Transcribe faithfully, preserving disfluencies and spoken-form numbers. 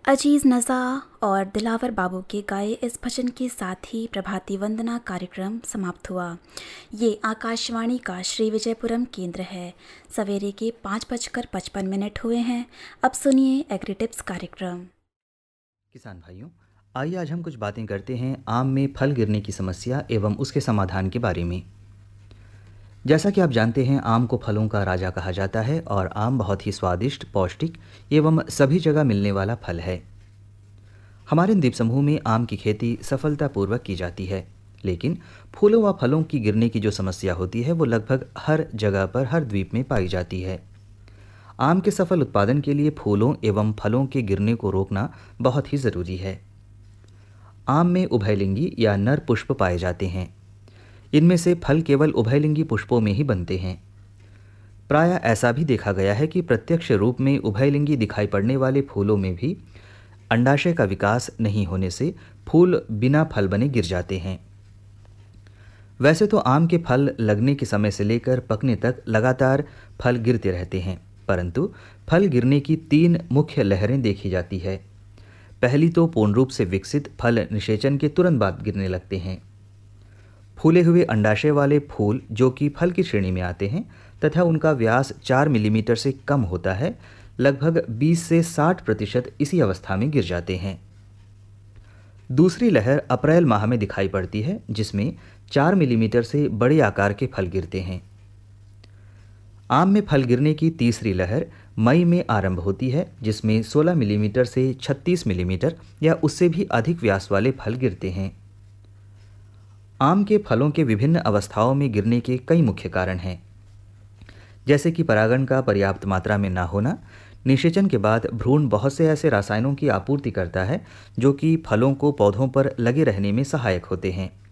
अजीज़ नज़ा और दिलावर बाबू के गाए इस भजन के साथ ही प्रभाती वंदना कार्यक्रम समाप्त हुआ। ये आकाशवाणी का श्री विजयपुरम केंद्र है। सवेरे के पाँच बजकर पचपन मिनट हुए हैं। अब सुनिए एग्री टिप्स कार्यक्रम। किसान भाइयों, आइए आज हम कुछ बातें करते हैं आम में फल गिरने की समस्या एवं उसके समाधान के बारे में। जैसा कि आप जानते हैं, आम को फलों का राजा कहा जाता है और आम बहुत ही स्वादिष्ट, पौष्टिक एवं सभी जगह मिलने वाला फल है। हमारे द्वीप समूह में आम की खेती सफलतापूर्वक की जाती है, लेकिन फूलों व फलों की गिरने की जो समस्या होती है वो लगभग हर जगह पर, हर द्वीप में पाई जाती है। आम के सफल उत्पादन के लिए फूलों एवं फलों के गिरने को रोकना बहुत ही ज़रूरी है। आम में उभयलिंगी या नर पुष्प पाए जाते हैं। इनमें से फल केवल उभयलिंगी पुष्पों में ही बनते हैं। प्रायः ऐसा भी देखा गया है कि प्रत्यक्ष रूप में उभयलिंगी दिखाई पड़ने वाले फूलों में भी अंडाशय का विकास नहीं होने से फूल बिना फल बने गिर जाते हैं। वैसे तो आम के फल लगने के समय से लेकर पकने तक लगातार फल गिरते रहते हैं, परंतु फल गिरने की तीन मुख्य लहरें देखी जाती है। पहली तो पूर्ण रूप से विकसित फल निषेचन के तुरंत बाद गिरने लगते हैं। फूले हुए अंडाशय वाले फूल जो कि फल की श्रेणी में आते हैं तथा उनका व्यास चार मिलीमीटर से कम होता है, लगभग बीस से साठ प्रतिशत इसी अवस्था में गिर जाते हैं। दूसरी लहर अप्रैल माह में दिखाई पड़ती है, जिसमें चार मिलीमीटर से बड़े आकार के फल गिरते हैं। आम में फल गिरने की तीसरी लहर मई में आरंभ होती है, जिसमें सोलह मिलीमीटर से छत्तीस मिलीमीटर या उससे भी अधिक व्यास वाले फल गिरते हैं। आम के फलों के विभिन्न अवस्थाओं में गिरने के कई मुख्य कारण हैं, जैसे कि परागण का पर्याप्त मात्रा में न होना। निषेचन के बाद भ्रूण बहुत से ऐसे रसायनों की आपूर्ति करता है जो कि फलों को पौधों पर लगे रहने में सहायक होते हैं।